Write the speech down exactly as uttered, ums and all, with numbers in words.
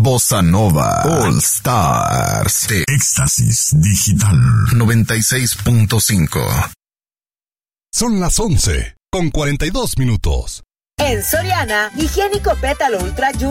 Bossa Nova All Stars de Éxtasis Digital noventa y seis punto cinco. Son las once con cuarenta y dos minutos. En Soriana, higiénico pétalo Ultra Junior